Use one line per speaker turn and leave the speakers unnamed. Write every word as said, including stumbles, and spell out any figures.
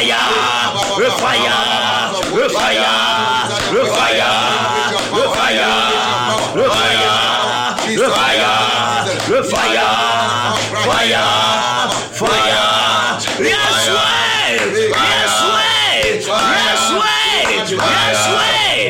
fire, le fire, le fire, le fire, le fire, le fire, le fire, le fire, fire, fire. Yes way, yes way, yes way, yes way.